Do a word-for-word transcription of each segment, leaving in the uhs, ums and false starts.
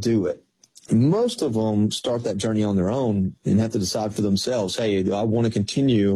do it. Most of them start that journey on their own and have to decide for themselves, hey, I want to continue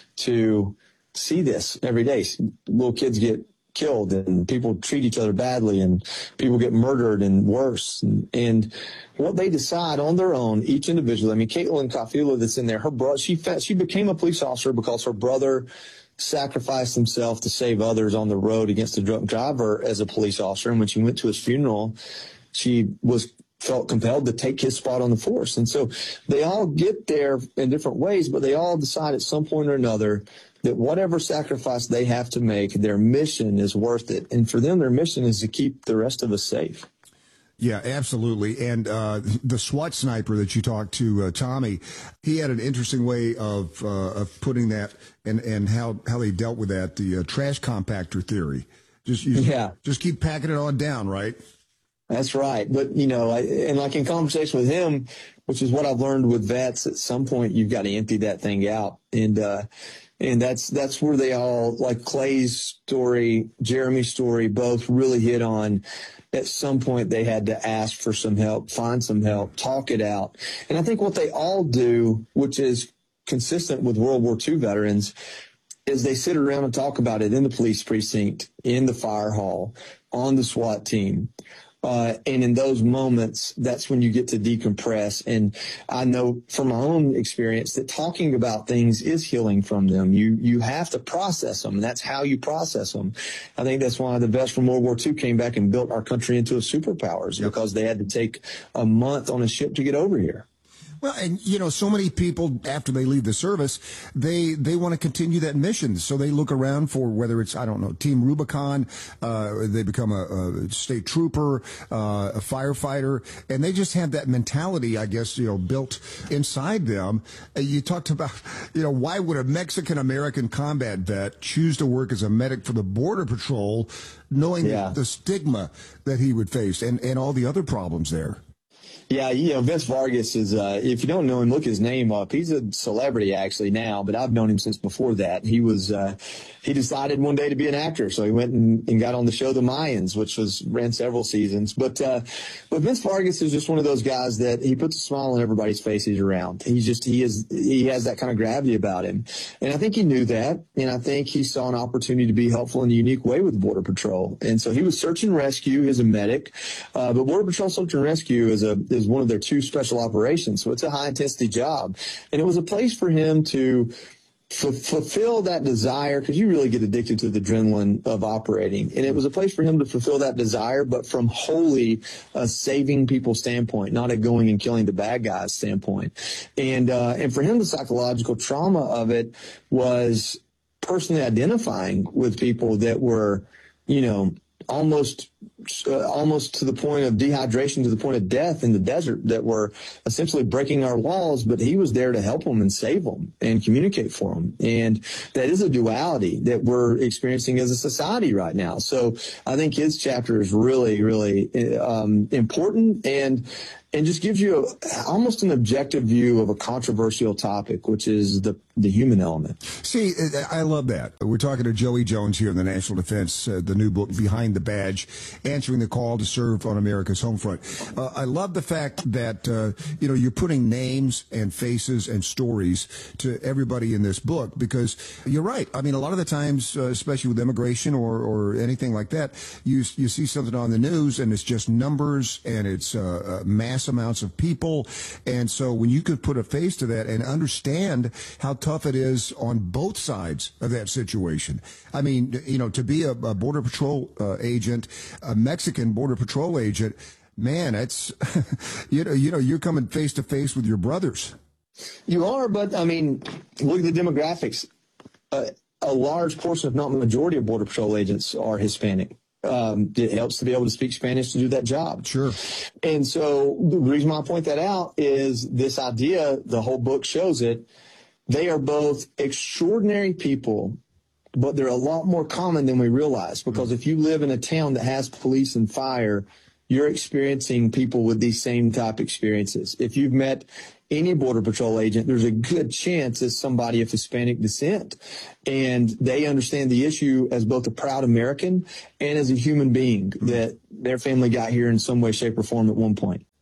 to see this every day. Little kids get killed and people treat each other badly and people get murdered and worse. And, and what they decide on their own, each individual. I mean, Caitlin Kafila that's in there, her brother, she, she became a police officer because her brother sacrificed himself to save others on the road against a drunk driver as a police officer. And when she went to his funeral, she was felt compelled to take his spot on the force. And so they all get there in different ways, but they all decide at some point or another that whatever sacrifice they have to make, their mission is worth it. And for them, their mission is to keep the rest of us safe. Yeah, absolutely. And uh, the SWAT sniper that you talked to, uh, Tommy, he had an interesting way of uh, of putting that and, and how, how they dealt with that, the uh, trash compactor theory. Just you, yeah. Just keep packing it on down, right? That's right. But, you know, I, and like in conversation with him, which is what I've learned with vets, at some point you've got to empty that thing out. And, uh, and that's, that's where they all, like Clay's story, Jeremy's story, both really hit on. At some point they had to ask for some help, find some help, talk it out. And I think what they all do, which is consistent with World War Two veterans, is they sit around and talk about it in the police precinct, in the fire hall, on the SWAT team. Uh, and in those moments, that's when you get to decompress. And I know from my own experience that talking about things is healing from them. You, you have to process them. And that's how you process them. I think that's why the vets from World War Two came back and built our country into a superpowers, yep. because they had to take a month on a ship to get over here. Well, and, you know, so many people, after they leave the service, they they want to continue that mission. So they look around for whether it's, I don't know, Team Rubicon, uh, they become a, a state trooper, uh, a firefighter, and they just have that mentality, I guess, you know, built inside them. Uh, you talked about, you know, why would a Mexican-American combat vet choose to work as a medic for the Border Patrol, knowing yeah. the, the stigma that he would face and, and all the other problems there? Yeah, you know, Vince Vargas is, uh, if you don't know him, look his name up. He's a celebrity actually now, but I've known him since before that. He was, uh, he decided one day to be an actor. So he went and, and got on the show The Mayans, which was, ran several seasons. But, uh, but Vince Vargas is just one of those guys that he puts a smile on everybody's face he's around. He's just, he is, he has that kind of gravity about him. And I think he knew that. And I think he saw an opportunity to be helpful in a unique way with Border Patrol. And so he was search and rescue as a medic. Uh, but Border Patrol search and rescue is a, is one of their two special operations. So it's a high intensity job. And it was a place for him to f- fulfill that desire, because you really get addicted to the adrenaline of operating. And it was a place for him to fulfill that desire, but from wholly a saving people standpoint, not a going and killing the bad guys standpoint. And, uh, and for him, the psychological trauma of it was personally identifying with people that were, you know, almost uh, almost to the point of dehydration, to the point of death in the desert, that were essentially breaking our laws, but he was there to help them and save them and communicate for them. And that is a duality that we're experiencing as a society right now. So I think his chapter is really, really um, important and and just gives you a, almost an objective view of a controversial topic, which is the the human element. See, I love that. We're talking to Joey Jones here in the National Defense, uh, the new book, Behind the Badge, answering the call to serve on America's home front. Uh, I love the fact that, uh, you know, you're putting names and faces and stories to everybody in this book, because you're right. I mean, a lot of the times, uh, especially with immigration or, or anything like that, you you see something on the news and it's just numbers and it's uh, uh, mass amounts of people. And so when you could put a face to that and understand how tough it is on both sides of that situation. I mean, you know, to be a, a Border Patrol uh, agent, a Mexican Border Patrol agent, man, it's, you know, you know, you're coming face to face with your brothers. You are, but I mean, look at the demographics. Uh, a large portion, if not the majority, of Border Patrol agents are Hispanic. Um, it helps to be able to speak Spanish to do that job. Sure. And so the reason why I point that out is this idea, the whole book shows it, they are both extraordinary people, but they're a lot more common than we realize. Because if you live in a town that has police and fire, you're experiencing people with these same type experiences. If you've met any Border Patrol agent, there's a good chance it's somebody of Hispanic descent. And they understand the issue as both a proud American and as a human being, that their family got here in some way, shape, or form at one point.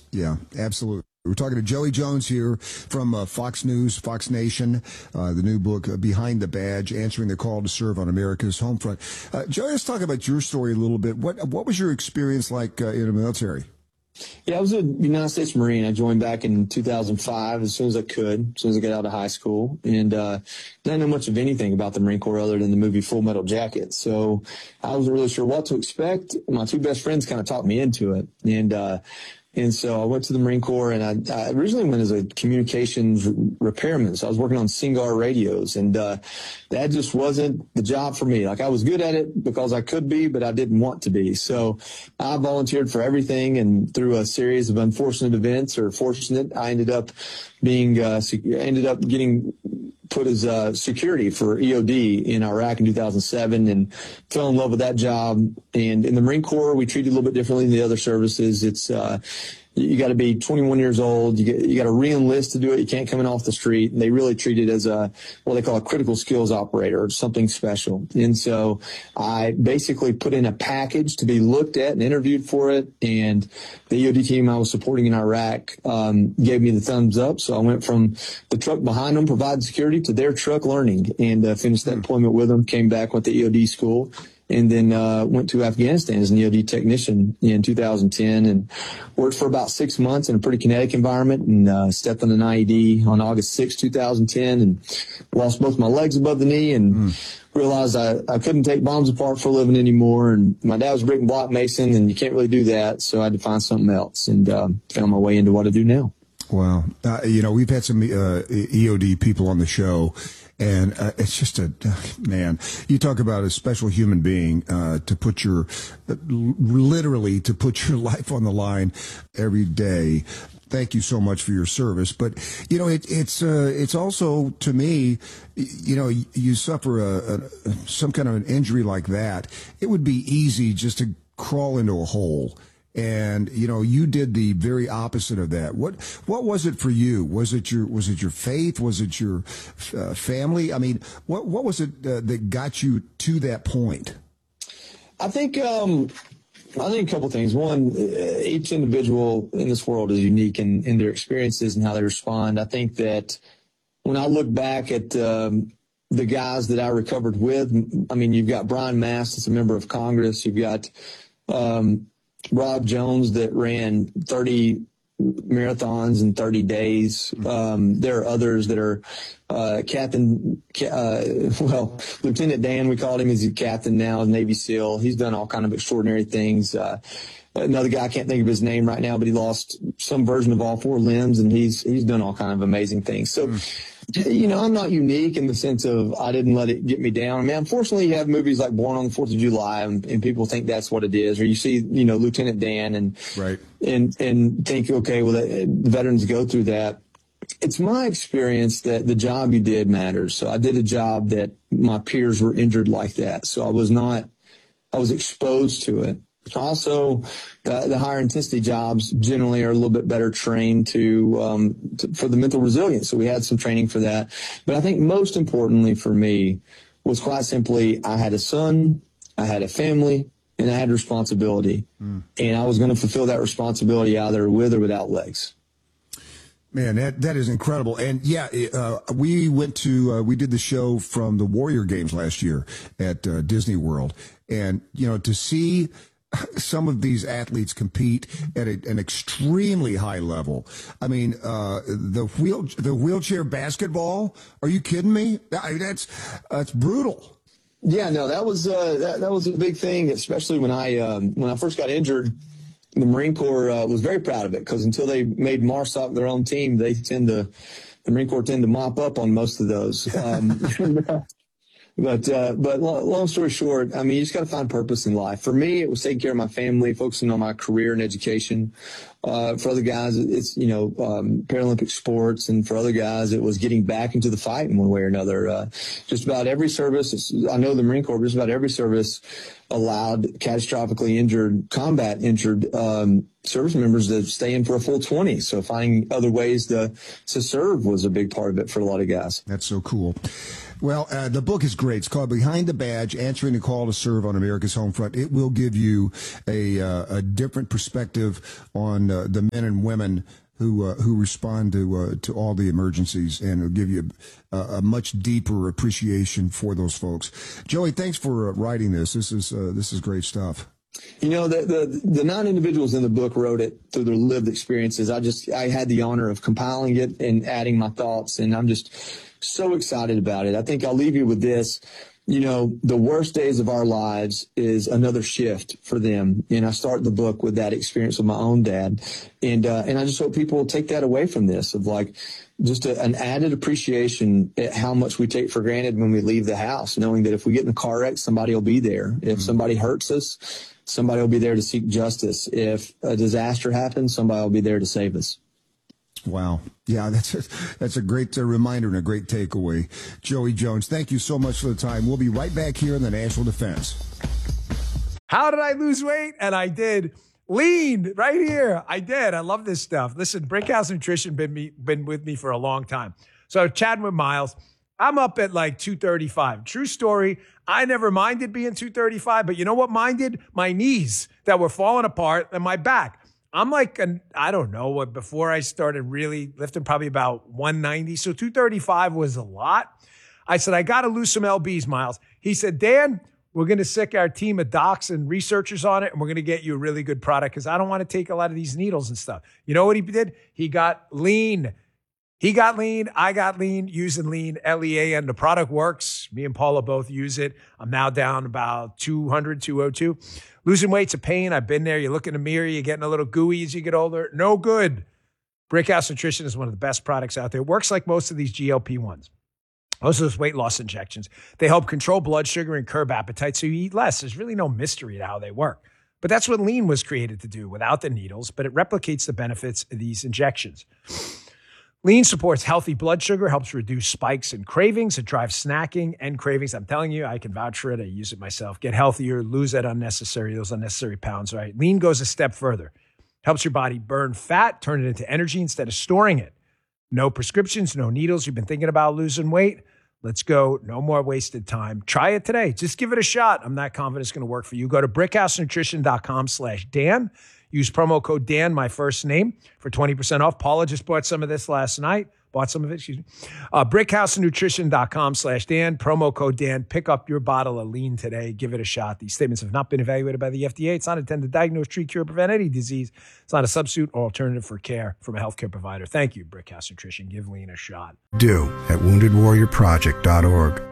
Yeah, absolutely. We're talking to Joey Jones here from uh, Fox News, Fox Nation, uh, the new book, uh, Behind the Badge, Answering the Call to Serve on America's Home Front. Uh, Joey, let's talk about your story a little bit. What what was your experience like uh, in the military? Yeah, I was a United States Marine. I joined back in two thousand five as soon as I could, as soon as I got out of high school. And uh, didn't know much of anything about the Marine Corps other than the movie Full Metal Jacket. So I wasn't really sure what to expect. My two best friends kind of talked me into it. And uh, And so I went to the Marine Corps, and I, I originally went as a communications repairman. So I was working on SINGAR radios, and uh, that just wasn't the job for me. Like, I was good at it because I could be, but I didn't want to be. So I volunteered for everything, and through a series of unfortunate events, or fortunate, I ended up being, uh, ended up getting put as uh, security for E O D in Iraq in two thousand seven, and fell in love with that job. And in the Marine Corps, we treat it a little bit differently than the other services. It's uh, you got to be twenty-one years old. You get, you got to re-enlist to do it. You can't come in off the street. And they really treat it as a what they call a critical skills operator, or something special. And so I basically put in a package to be looked at and interviewed for it. And the E O D team I was supporting in Iraq um, gave me the thumbs up. So I went from the truck behind them providing security to their truck learning, and uh, finished that deployment with them. Came back, went to E O D school, and then uh, went to Afghanistan as an E O D technician in two thousand ten, and worked for about six months in a pretty kinetic environment, and uh, stepped on an I E D on August sixth, two thousand ten, and lost both my legs above the knee, and mm. realized I, I couldn't take bombs apart for a living anymore. And my dad was a brick and block mason, and you can't really do that, so I had to find something else, and uh, found my way into what I do now. Wow. Uh, you know, we've had some uh, E O D people on the show, and uh, it's just a, man, you talk about a special human being uh, to put your, uh, literally to put your life on the line every day. Thank you so much for your service. But, you know, it, it's uh, it's also, to me, you know, you suffer a, a, some kind of an injury like that. It would be easy just to crawl into a hole. And, you know, you did the very opposite of that. What what was it for you? Was it your was it your faith? Was it your uh, family? I mean, what what was it uh, that got you to that point? I think um, I think a couple things. One, each individual in this world is unique in, in their experiences and how they respond. I think that when I look back at um, the guys that I recovered with, I mean, you've got Brian Mast, that's a member of Congress. You've got um, Rob Jones that ran thirty marathons in thirty days. Um, there are others that are uh, Captain, uh, well, Lieutenant Dan, we called him. He's a captain now, Navy SEAL. He's done all kind of extraordinary things. Uh, another guy, I can't think of his name right now, but he lost some version of all four limbs, and he's he's done all kind of amazing things. So, mm. you know, I'm not unique in the sense of I didn't let it get me down. I mean, unfortunately, you have movies like Born on the Fourth of July, and, and people think that's what it is. Or you see, you know, Lieutenant Dan, and right. and and think, okay, well, the, the veterans go through that. It's my experience that the job you did matters. So I did a job that my peers were injured like that. So I was not, I was exposed to it. Also, the, the higher intensity jobs generally are a little bit better trained to, um, to for the mental resilience. So we had some training for that. But I think most importantly for me was quite simply, I had a son, I had a family, and I had responsibility. Mm. And I was going to fulfill that responsibility either with or without legs. Man, that that is incredible. And yeah, uh, we went to uh, we did the show from the Warrior Games last year at uh, Disney World, and you know, to see some of these athletes compete at a, an extremely high level. I mean, uh, the wheel the wheelchair basketball. Are you kidding me? I mean, that's that's brutal. Yeah, no, that was uh, that, that was a big thing, especially when I um, when I first got injured. The Marine Corps uh, was very proud of it because until they made MARSOC their own team, they tend to, the Marine Corps tend to mop up on most of those. Um, but uh, but long story short, I mean, you just got to find purpose in life. For me, it was taking care of my family, focusing on my career and education. Uh, for other guys, it's, you know, um, Paralympic sports. And for other guys, it was getting back into the fight in one way or another. Uh, just about every service, I know the Marine Corps, just about every service allowed catastrophically injured, combat injured um, service members to stay in for a full twenty. So finding other ways to, to serve was a big part of it for a lot of guys. That's so cool. Well, uh, the book is great. It's called Behind the Badge, Answering the Call to Serve on America's Home Front. It will give you a, uh, a different perspective on uh, the men and women who uh, who respond to uh, to all the emergencies, and it'll give you a, a much deeper appreciation for those folks. Joey, thanks for uh, writing this. This is uh, this is great stuff. You know, the, the the nine individuals in the book wrote it through their lived experiences. I just I had the honor of compiling it and adding my thoughts, and I'm just so excited about it. I think I'll leave you with this. You know, the worst days of our lives is another shift for them. And I start the book with that experience with my own dad. And, uh, and I just hope people will take that away from this, of like just a, an added appreciation at how much we take for granted when we leave the house, knowing that if we get in a car wreck, somebody will be there. If mm-hmm. somebody hurts us, somebody will be there to seek justice. If a disaster happens, somebody will be there to save us. Wow. Yeah, that's a, that's a great uh, reminder and a great takeaway. Joey Jones, thank you so much for the time. We'll be right back here in the National Defense. How did I lose weight? And I did. Lean right here. I did. I love this stuff. Listen, Brickhouse Nutrition been me been with me for a long time. So chatting with Miles, I'm up at like two thirty-five. True story. I never minded being two thirty-five, but you know what minded? My knees that were falling apart and my back. I'm like, an, I don't know, what before I started really lifting, probably about one ninety. So two thirty-five was a lot. I said, I got to lose some L Bs, Miles. He said, Dan, we're going to sick our team of docs and researchers on it, and we're going to get you a really good product because I don't want to take a lot of these needles and stuff. You know what he did? He got lean. He got lean. I got lean, using lean, L E A N. The product works. Me and Paula both use it. I'm now down about two hundred, two oh two. Losing weight's a pain. I've been there. You look in the mirror, you're getting a little gooey as you get older. No good. Brickhouse Nutrition is one of the best products out there. It works like most of these G L P ones. Most of those weight loss injections. They help control blood sugar and curb appetite so you eat less. There's really no mystery to how they work. But that's what lean was created to do without the needles, but it replicates the benefits of these injections. Lean supports healthy blood sugar, helps reduce spikes and cravings. It drives snacking and cravings. I'm telling you, I can vouch for it. I use it myself. Get healthier, lose that unnecessary, those unnecessary pounds, right? Lean goes a step further. Helps your body burn fat, turn it into energy instead of storing it. No prescriptions, no needles. You've been thinking about losing weight? Let's go. No more wasted time. Try it today. Just give it a shot. I'm not confident it's going to work for you. Go to brickhousenutrition.com slash Dan. Use promo code Dan, my first name, for twenty percent off. Paula just bought some of this last night. Bought some of it, excuse me. Uh, brickhousenutrition.com slash Dan. Promo code Dan. Pick up your bottle of lean today. Give it a shot. These statements have not been evaluated by the F D A. It's not intended to diagnose, treat, cure, prevent any disease. It's not a substitute or alternative for care from a healthcare provider. Thank you, Brickhouse Nutrition. Give lean a shot. Do at wounded warrior project dot org.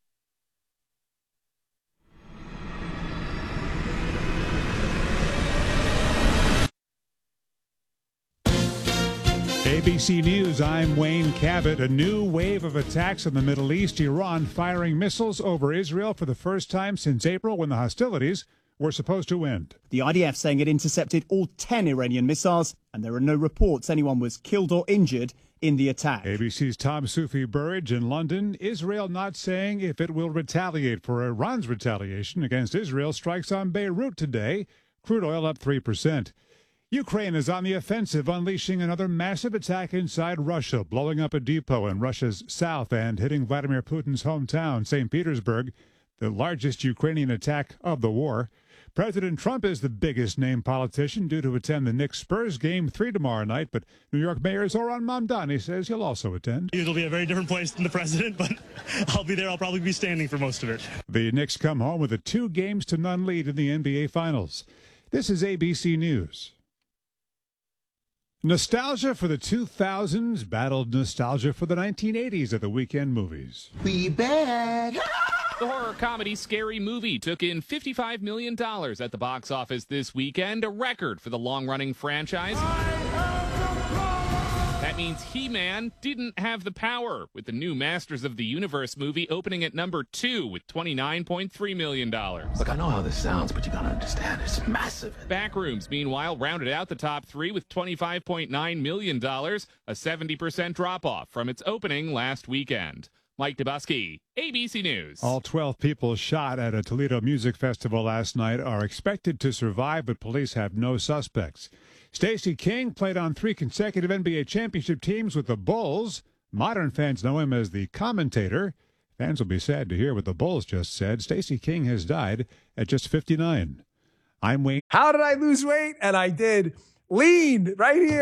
A B C News, I'm Wayne Cabot. A new wave of attacks in the Middle East. Iran firing missiles over Israel for the first time since April, when the hostilities were supposed to end. The I D F saying it intercepted all ten Iranian missiles, and there are no reports anyone was killed or injured in the attack. A B C's Tom Sufi Burridge in London. Israel not saying if it will retaliate for Iran's retaliation against Israel strikes on Beirut today. Crude oil up three percent. Ukraine is on the offensive, unleashing another massive attack inside Russia, blowing up a depot in Russia's south and hitting Vladimir Putin's hometown, Saint Petersburg, the largest Ukrainian attack of the war. President Trump is the biggest name politician due to attend the Knicks Spurs game three tomorrow night, but New York Mayor Zoran Mamdani says he'll also attend. It'll be a very different place than the president, but I'll be there. I'll probably be standing for most of it. The Knicks come home with a two games to none lead in the N B A Finals. This is A B C News. Nostalgia for the two thousands battled nostalgia for the nineteen eighties at the weekend movies. We back. The horror comedy Scary Movie took in fifty-five million dollars at the box office this weekend, a record for the long-running franchise. That means He-Man didn't have the power, with the new Masters of the Universe movie opening at number two with twenty-nine point three million dollars. Look, I know how this sounds, but you gotta understand, it's massive. Backrooms, meanwhile, rounded out the top three with twenty-five point nine million dollars, a seventy percent drop-off from its opening last weekend. Mike Dubusky, A B C News. All twelve people shot at a Toledo music festival last night are expected to survive, but police have no suspects. Stacey King played on three consecutive N B A championship teams with the Bulls. Modern fans know him as the commentator. Fans will be sad to hear what the Bulls just said. Stacey King has died at just fifty-nine. I'm Wayne. How did I lose weight? And I did. Lean right here.